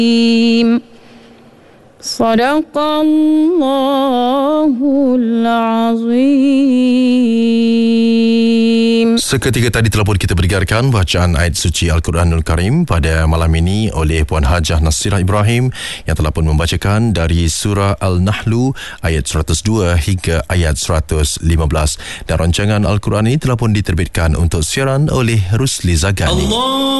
Sadaqallahul Azim. Seketika tadi telah pun kita dengarkan bacaan ayat suci Al-Quranul Karim pada malam ini oleh Puan Hajah Nasirah Ibrahim yang telah pun membacakan dari surah Al-Nahlu ayat 102 hingga ayat 115, dan rancangan Al-Quran ini telah pun diterbitkan untuk siaran oleh Rusli Zagani.